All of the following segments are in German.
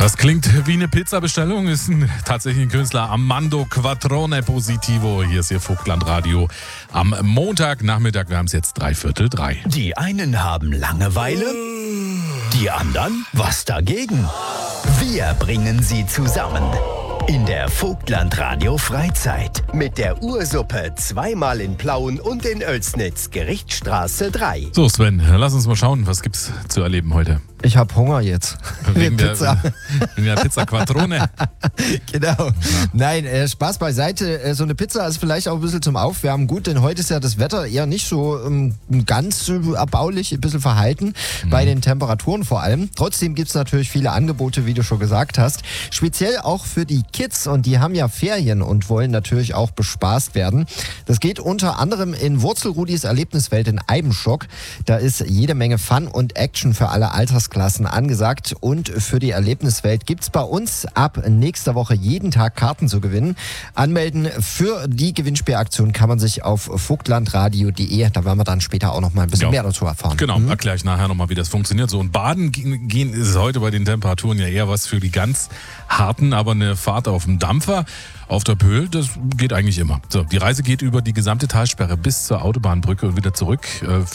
Das klingt wie eine Pizzabestellung, ist tatsächlich ein Künstler, Armando Quattrone Positivo. Hier ist Ihr Vogtland-Radio am Montagnachmittag, wir haben es jetzt 2:45. Die einen haben Langeweile, die anderen was dagegen. Wir bringen sie zusammen in der Vogtland-Radio Freizeit mit der Ursuppe zweimal in Plauen und in Oelsnitz, Gerichtsstraße 3. So Sven, lass uns mal schauen, was gibt's zu erleben heute? Ich habe Hunger jetzt. Wegen Pizza. Der Pizza Quattrone. Genau. Nein, Spaß beiseite. So eine Pizza ist vielleicht auch ein bisschen zum Aufwärmen gut, denn heute ist ja das Wetter eher nicht so ganz erbaulich, ein bisschen verhalten, bei den Temperaturen vor allem. Trotzdem gibt es natürlich viele Angebote, wie du schon gesagt hast. Speziell auch für die Kids, und die haben ja Ferien und wollen natürlich auch bespaßt werden. Das geht unter anderem in Wurzelrudis Erlebniswelt in Eibenstock. Da ist jede Menge Fun und Action für alle Altersklassen angesagt, und für die Erlebniswelt gibt es bei uns ab nächster Woche jeden Tag Karten zu gewinnen. Anmelden für die Gewinnspielaktion kann man sich auf vogtlandradio.de, da werden wir dann später auch noch mal ein bisschen mehr dazu erfahren. Genau, erkläre ich nachher nochmal, wie das funktioniert. So, und Baden gehen ist heute bei den Temperaturen ja eher was für die ganz harten, aber eine Fahrt auf dem Dampfer auf der Pöhl, das geht eigentlich immer. So, die Reise geht über die gesamte Talsperre bis zur Autobahnbrücke und wieder zurück.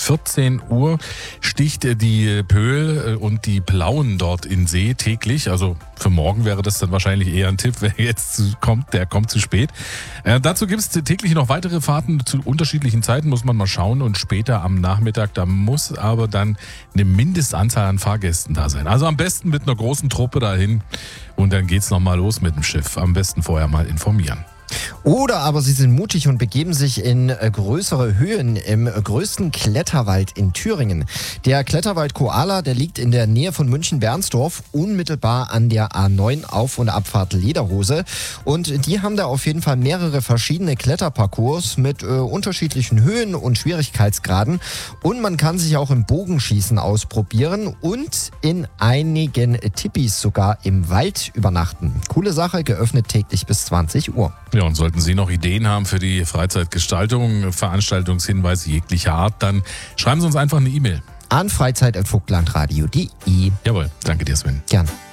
14 Uhr sticht die Pöhl und die Plauen dort in See täglich. Also für morgen wäre das dann wahrscheinlich eher ein Tipp, wer jetzt kommt, der kommt zu spät. Dazu gibt es täglich noch weitere Fahrten zu unterschiedlichen Zeiten, muss man mal schauen. Und später am Nachmittag, da muss aber dann eine Mindestanzahl an Fahrgästen da sein. Also am besten mit einer großen Truppe dahin und dann geht's nochmal los mit dem Schiff. Am besten vorher mal informieren. Oder aber sie sind mutig und begeben sich in größere Höhen im größten Kletterwald in Thüringen. Der Kletterwald Koala, der liegt in der Nähe von München-Bernsdorf, unmittelbar an der A9 Auf- und Abfahrt Lederhose. Und die haben da auf jeden Fall mehrere verschiedene Kletterparcours mit unterschiedlichen Höhen und Schwierigkeitsgraden. Und man kann sich auch im Bogenschießen ausprobieren und in einigen Tippis sogar im Wald übernachten. Coole Sache, geöffnet täglich bis 20 Uhr. Ja, und sollten Sie noch Ideen haben für die Freizeitgestaltung, Veranstaltungshinweise jeglicher Art, dann schreiben Sie uns einfach eine E-Mail. An freizeit@vogtlandradio.de. Jawohl, danke dir, Sven. Gerne.